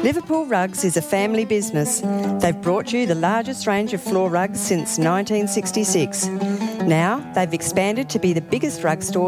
Liverpool Rugs is a family business. They've brought you the largest range of floor rugs since 1966. Now they've expanded to be the biggest rug store